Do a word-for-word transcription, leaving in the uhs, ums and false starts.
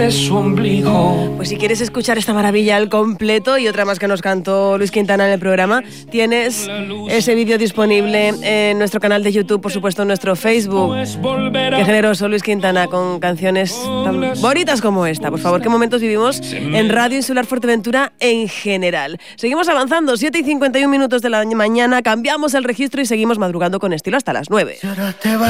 Su ombligo. Pues si quieres escuchar esta maravilla al completo y otra más que nos cantó Luis Quintana en el programa, tienes ese vídeo disponible en nuestro canal de YouTube, por supuesto en nuestro Facebook. Qué generoso Luis Quintana con canciones tan bonitas como esta. Por favor, qué momentos vivimos en Radio Insular Fuerteventura en general. Seguimos avanzando, siete y cincuenta y un minutos de la mañana, cambiamos el registro y seguimos madrugando con estilo hasta las nueve.